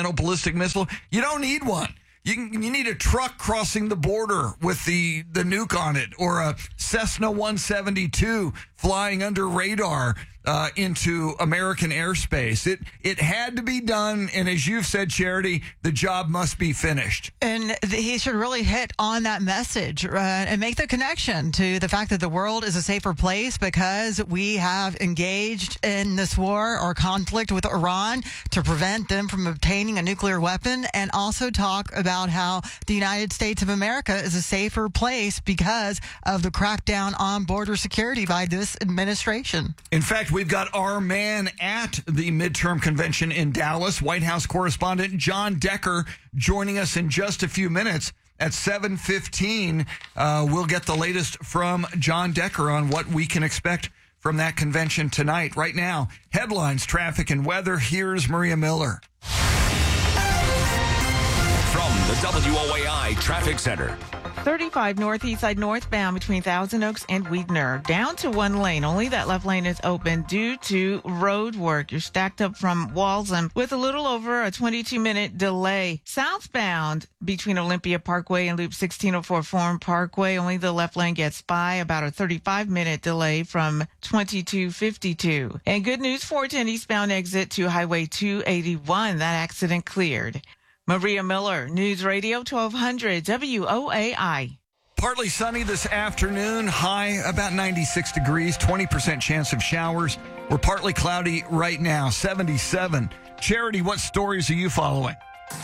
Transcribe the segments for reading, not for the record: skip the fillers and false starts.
intercontinental ballistic missile. You don't need one. You need a truck crossing the border with the nuke on it, or a Cessna 172 flying under radar into American airspace. It had to be done, and as you've said, Charity, the job must be finished. And he should really hit on that message and make the connection to the fact that the world is a safer place because we have engaged in this war or conflict with Iran to prevent them from obtaining a nuclear weapon, and also talk about how the United States of America is a safer place because of the crackdown on border security by this administration. In fact, we've got our man at the midterm convention in Dallas, White House correspondent John Decker, joining us in just a few minutes at 7:15. We'll get the latest from John Decker on what we can expect from that convention tonight. Right now, headlines, traffic, and weather. Here's Maria Miller. From the WOAI Traffic Center. 35 northeast side northbound between Thousand Oaks and Weidner. Down to one lane. Only that left lane is open due to road work. You're stacked up from Walsham with a little over a 22-minute delay. Southbound between Olympia Parkway and Loop 1604 Forum Parkway. Only the left lane gets by. About a 35-minute delay from 2252. And good news, 410 eastbound exit to Highway 281. That accident cleared. Maria Miller, News Radio 1200 WOAI. Partly sunny this afternoon, high about 96 degrees, 20% chance of showers. We're partly cloudy right now, 77. Charity, what stories are you following?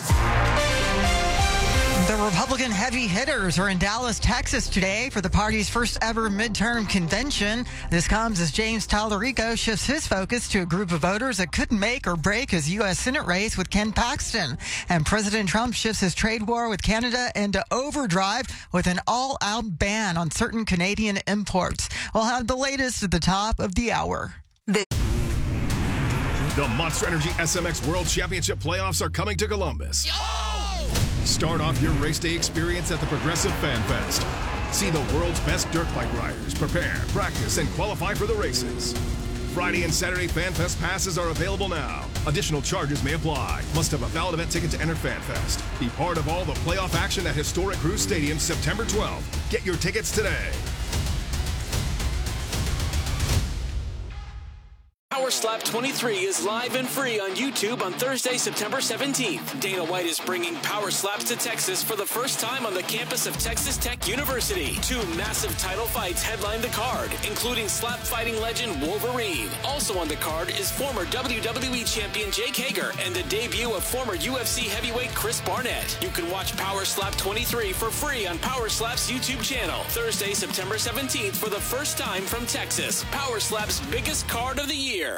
The Republican heavy hitters are in Dallas, Texas today for the party's first ever midterm convention. This comes as James Tallarico shifts his focus to a group of voters that could make or break his U.S. Senate race with Ken Paxton. And President Trump shifts his trade war with Canada into overdrive with an all-out ban on certain Canadian imports. We'll have the latest at the top of the hour. The Monster Energy SMX World Championship playoffs are coming to Columbus. Start off your race day experience at the Progressive Fan Fest. See the world's best dirt bike riders prepare, practice, and qualify for the races. Friday and Saturday Fan Fest passes are available now. Additional charges may apply. Must have a valid event ticket to enter Fan Fest. Be part of all the playoff action at Historic Cruise Stadium September 12th. Get your tickets today. Power Slap 23 is live and free on YouTube on Thursday, September 17th. Dana White is bringing Power Slaps to Texas for the first time on the campus of Texas Tech University. 2 massive title fights headline the card, including slap fighting legend Wolverine. Also on the card is former WWE champion Jake Hager and the debut of former UFC heavyweight Chris Barnett. You can watch Power Slap 23 for free on Power Slap's YouTube channel. Thursday, September 17th for the first time from Texas. Power Slap's biggest card of the year.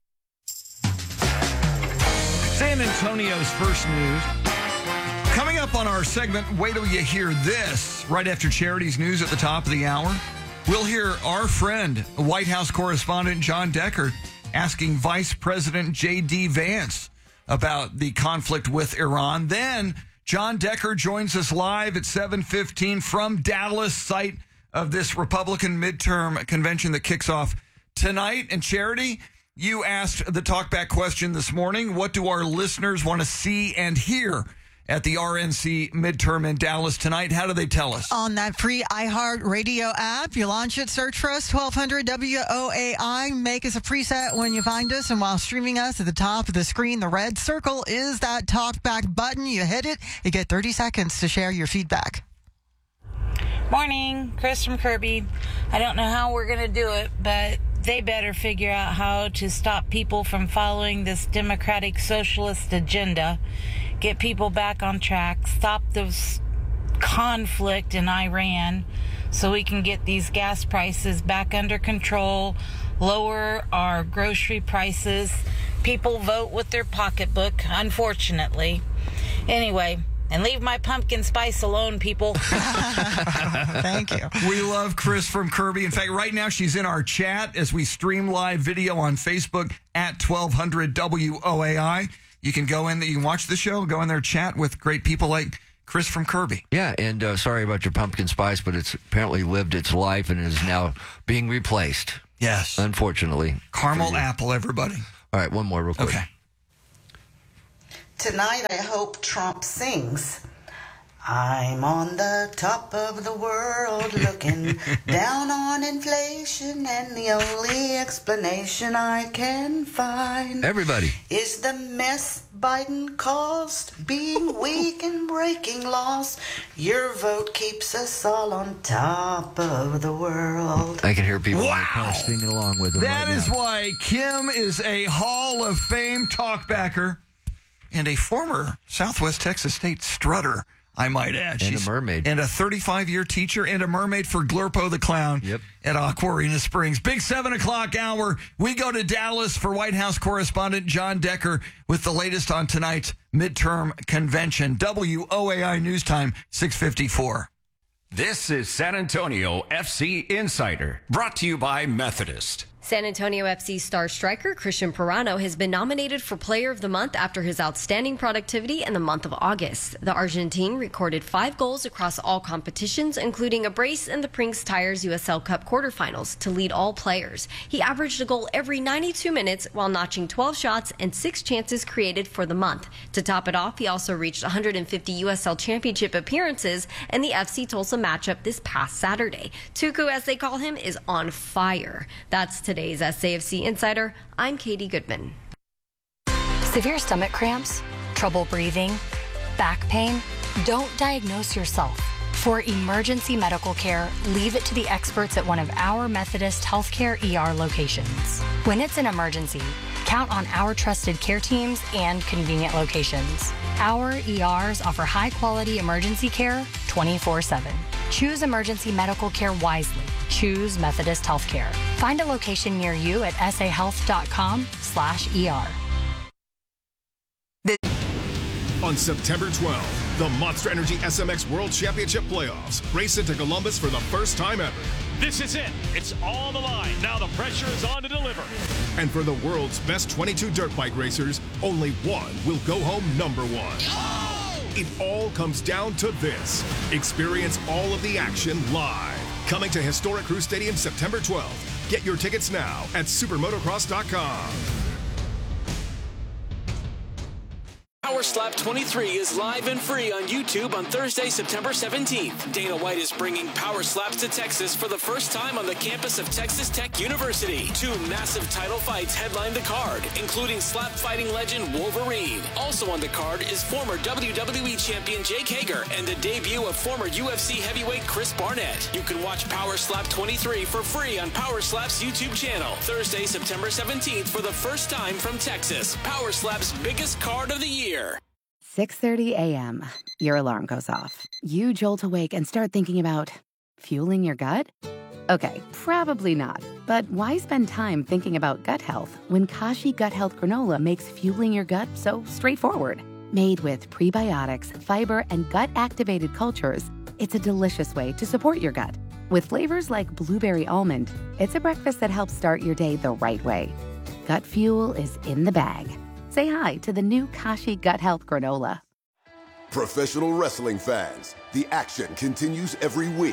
San Antonio's first news. Coming up on our segment, wait till you hear this, right after Charity's news at the top of the hour. We'll hear our friend, White House correspondent John Decker, asking Vice President J.D. Vance about the conflict with Iran. Then John Decker joins us live at 7:15 from Dallas, site of this Republican midterm convention that kicks off tonight. And Charity, you asked the talkback question this morning. What do our listeners want to see and hear at the RNC midterm in Dallas tonight? How do they tell us? On that free iHeart Radio app, you launch it, search for us, 1200 WOAI. Make us a preset when you find us. And while streaming us, at the top of the screen, the red circle is that talkback button. You hit it, you get 30 seconds to share your feedback. Morning, Chris from Kirby. I don't know how we're going to do it, but they better figure out how to stop people from following this democratic socialist agenda, get people back on track, stop this conflict in Iran so we can get these gas prices back under control, lower our grocery prices. People vote with their pocketbook, unfortunately. Anyway, and leave my pumpkin spice alone, people. Thank you. We love Chris from Kirby. In fact, right now she's in our chat as we stream live video on Facebook at 1200 WOAI. You can go in, you can watch the show, go in there, chat with great people like Chris from Kirby. Yeah, and sorry about your pumpkin spice, but it's apparently lived its life and is now being replaced. Yes. Unfortunately. Caramel apple, everybody. All right, one more real quick. Okay. Tonight, I hope Trump sings. I'm on the top of the world looking down on inflation, and the only explanation I can find Everybody. is the mess Biden caused, being weak and breaking laws. Your vote keeps us all on top of the world. I can hear people Wow. kind of singing along with them. That right is now. why Kim is a Hall of Fame talkbacker and a former Southwest Texas State strutter, I might add. And a mermaid. And a 35-year teacher and a mermaid for Glurpo the Clown at Aquarina Springs. Big 7 o'clock hour. We go to Dallas for White House correspondent John Decker with the latest on tonight's midterm convention. WOAI News Time, 6:54. This is San Antonio FC Insider, brought to you by Methodist. San Antonio FC star striker Christian Pirano has been nominated for Player of the Month after his outstanding productivity in the month of August. The Argentine recorded 5 goals across all competitions, including a brace in the Brinks Tires USL Cup quarterfinals to lead all players. He averaged a goal every 92 minutes while notching 12 shots and 6 chances created for the month. To top it off, he also reached 150 USL Championship appearances in the FC Tulsa matchup this past Saturday. Tuku, as they call him, is on fire. That's today's SAFC Insider. I'm Katie Goodman. Severe stomach cramps, trouble breathing, back pain? Don't diagnose yourself. For emergency medical care, leave it to the experts at one of our Methodist Healthcare ER locations. When it's an emergency, count on our trusted care teams and convenient locations. Our ERs offer high-quality emergency care 24/7. Choose emergency medical care wisely. Choose Methodist Healthcare. Find a location near you at sahealth.com/ER. On September 12th, the Monster Energy SMX World Championship Playoffs race into Columbus for the first time ever. This is it. It's all on the line. Now the pressure is on to deliver. And for the world's best 22 dirt bike racers, only one will go home number one. It all comes down to this. Experience all of the action live. Coming to historic Crew Stadium September 12th. Get your tickets now at supermotocross.com. Power Slap 23 is live and free on YouTube on Thursday, September 17th. Dana White is bringing Power Slaps to Texas for the first time on the campus of Texas Tech University. 2 massive title fights headline the card, including slap fighting legend Wolverine. Also on the card is former WWE champion Jake Hager and the debut of former UFC heavyweight Chris Barnett. You can watch Power Slap 23 for free on Power Slap's YouTube channel. Thursday, September 17th for the first time from Texas. Power Slap's biggest card of the year. 6:30 a.m. Your alarm goes off. You jolt awake and start thinking about fueling your gut? Okay, probably not. But why spend time thinking about gut health when Kashi Gut Health Granola makes fueling your gut so straightforward? Made with prebiotics, fiber, and gut-activated cultures, it's a delicious way to support your gut. With flavors like blueberry almond, it's a breakfast that helps start your day the right way. Gut fuel is in the bag. Say hi to the new Kashi Gut Health Granola. Professional wrestling fans, the action continues every week.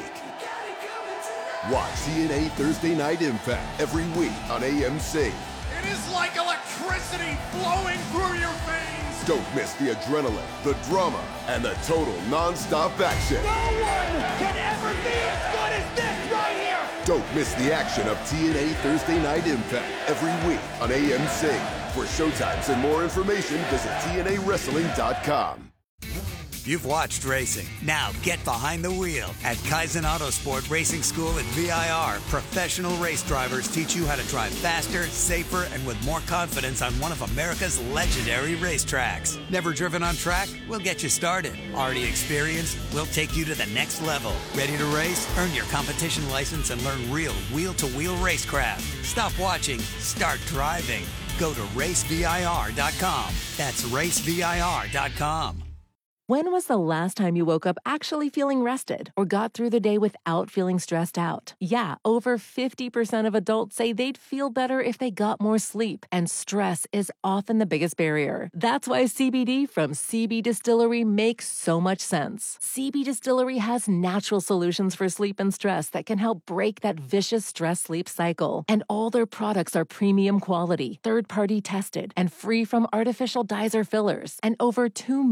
Watch TNA Thursday Night Impact every week on AMC. It is like electricity flowing through your veins. Don't miss the adrenaline, the drama, and the total non-stop action. No one can ever be as good as this right here. Don't miss the action of TNA Thursday Night Impact every week on AMC. For showtimes and more information, visit TNAWrestling.com. You've watched racing. Now get behind the wheel. At Kaizen Autosport Racing School at VIR, professional race drivers teach you how to drive faster, safer, and with more confidence on one of America's legendary racetracks. Never driven on track? We'll get you started. Already experienced? We'll take you to the next level. Ready to race? Earn your competition license and learn real wheel-to-wheel racecraft. Stop watching. Start driving. Go to racevir.com. That's racevir.com. When was the last time you woke up actually feeling rested or got through the day without feeling stressed out? Yeah, over 50% of adults say they'd feel better if they got more sleep, and stress is often the biggest barrier. That's why CBD from CB Distillery makes so much sense. CB Distillery has natural solutions for sleep and stress that can help break that vicious stress-sleep cycle. And all their products are premium quality, third-party tested, and free from artificial dyes or fillers. And over 2